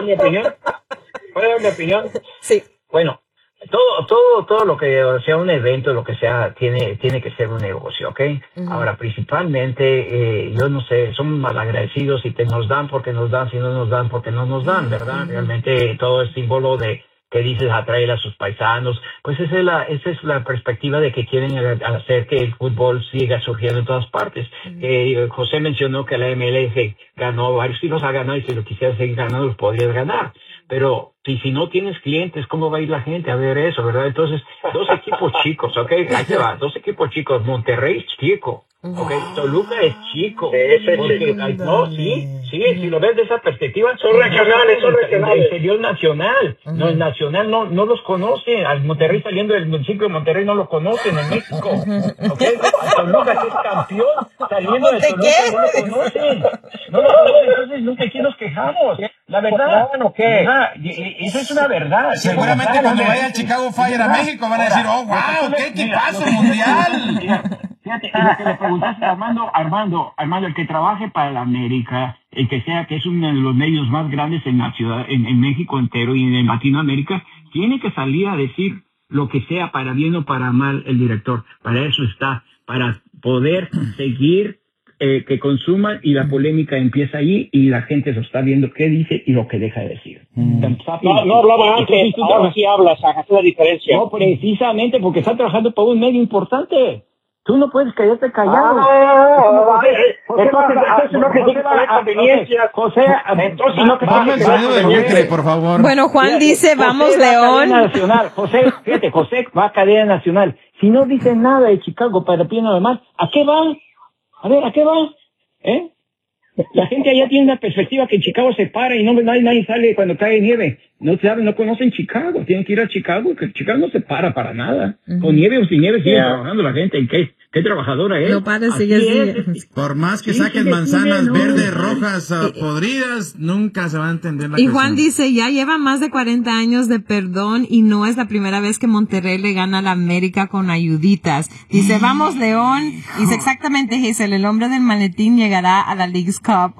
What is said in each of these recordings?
mi opinión? ¿Puedo dar mi opinión? Sí. Bueno, todo lo que sea un evento, lo que sea, tiene que ser un negocio, ¿ok? Ahora, principalmente, yo no sé, somos malagradecidos y nos dan porque nos dan, si no nos dan porque no nos dan, ¿verdad? Realmente todo es símbolo de que dices atraer a sus paisanos, pues esa es la perspectiva de que quieren hacer que el fútbol siga surgiendo en todas partes. José mencionó que la MLS ganó varios títulos, ha ganado, y si lo quisieras seguir ganando, los podrías ganar. Pero si no tienes clientes, ¿cómo va a ir la gente a ver eso, verdad? Entonces, 2 equipos chicos, ¿ok? Ahí te va, 2 equipos chicos. Monterrey es chico, ¿ok? Toluca es chico. Si lo ves de esa perspectiva, son regionales. El exterior nacional. No, el nacional no los conoce. Al Monterrey, saliendo del municipio de Monterrey, no lo conocen en México, ¿ok? A Toluca, que es campeón, saliendo de Toluca, no lo conocen. Entonces, nunca aquí nos quejamos. La verdad, eso es una verdad. Seguramente cuando vaya al Chicago Fire a México van a decir, oh, wow, qué equipazo mundial. Fíjate, y lo que le preguntaste a Armando, el que trabaje para la América, el que sea, que es uno de los medios más grandes en la ciudad, en México entero y en Latinoamérica, tiene que salir a decir lo que sea, para bien o para mal, el director. Para eso está, para poder seguir que consuman, y la polémica empieza ahí y la gente lo está viendo qué dice y lo que deja de decir. No hablaba antes, ahora sí hablas, hace la diferencia. No, precisamente porque está trabajando para un medio importante. Tú no puedes quedarte callado. Entonces no criticas la conveniencia. José, entonces no Baja el sonido de Buitre, por favor. Bueno, Juan dice, vamos, León. José va a cadena nacional. Si no dice nada de Chicago para bien o mal, ¿a qué va? A ver, ¿a qué va? La gente allá tiene una perspectiva que en Chicago se para y nadie sale cuando cae nieve. No conocen Chicago, tienen que ir a Chicago, que Chicago no se para nada. Con nieve o sin nieve sigue trabajando la gente. ¿Qué trabajadora es? No para, sigue. Por más que saquen manzanas verdes, rojas, podridas, nunca se va a entender la Y Juan dice, ya lleva más de 40 años de perdón y no es la primera vez que Monterrey le gana a la América con ayuditas. Dice, vamos, León. Dice, exactamente, Giselle, el hombre del maletín llegará a la Leagues Cup.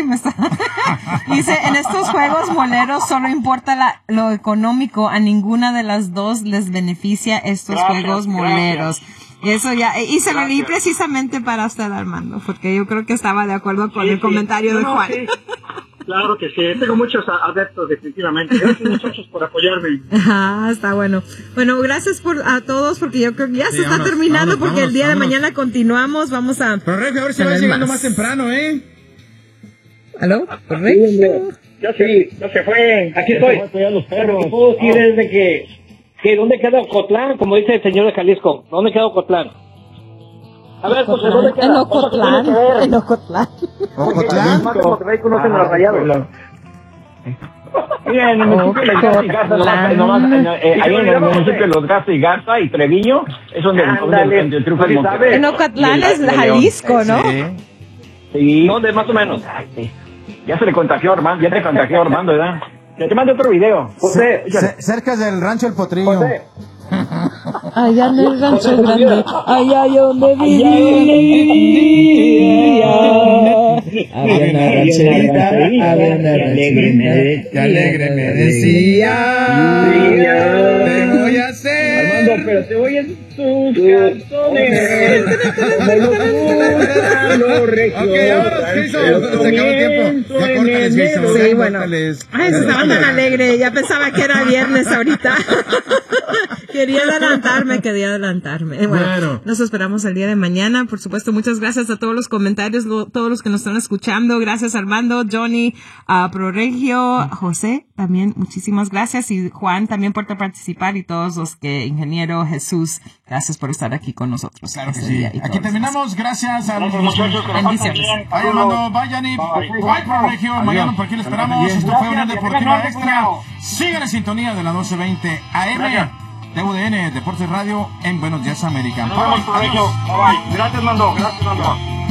Dice, en estos juegos moleros solo importa lo económico, a ninguna de las dos les beneficia estos juegos moleros. Y eso ya, y se lo leí precisamente para usted, Armando, porque yo creo que estaba de acuerdo con el comentario de Juan. Sí. Claro que sí, tengo muchos adeptos, definitivamente. Gracias, muchachos, por apoyarme. Está bueno. Bueno, gracias a todos, porque yo creo que ya se está terminando, porque el día de mañana continuamos, vamos a... Pero Rey, a ver si va llegando más temprano, ¿Aló? ¿Correcto? Ya se fue. Aquí estoy. Los perros. Puedo decir desde que ¿dónde queda Ocotlán? Como dice el señor de Jalisco. ¿Dónde queda Ocotlán? A ver, José, ¿dónde queda? En Ocotlán. Ocotlán. Más de Monterrey conocen a los Rayados. Mira, en el municipio de Los Garza y Garza, ahí en el municipio de Los Garza y Garza y Treviño, es donde triunfa el Monterrey. En Ocotlán es Jalisco, ¿no? Sí. ¿Dónde, más o menos? Ya se le contagió Armando, ¿verdad? Te mando otro video. José, cerca del rancho El Potrillo. José. Allá en el rancho grande, allá donde vivía. Había una rancherita, había una rancherita, alegre me decía, te voy a hacer. Armando, pero te voy a tus calzones. Ok, vámonos, Jason, se acabó el tiempo. Ya córtales, Jason. Sí, bueno. Ay, se estaban tan alegre, ya pensaba que era viernes ahorita. Quería adelantarme. Bueno, nos esperamos el día de mañana. Por supuesto, muchas gracias a todos los comentarios, todos los que nos están escuchando. Gracias, Armando, Johnny, Proregio, José, también muchísimas gracias. Y Juan también por participar, y todos los que, ingeniero Jesús, gracias por estar aquí con nosotros. Claro que sí. Aquí terminamos. Gracias a los muchachos. Bendiciones. Bye, Armando. Bye, Yanni. Bye, Proregio. Mañana por aquí lo esperamos. Esto fue Unión Deportiva Extra. Sigan en sintonía de la 1220 AM. TUDN Deportes Radio en Buenos Días América. Nos vemos, Proregio. Bye. Gracias, Mando.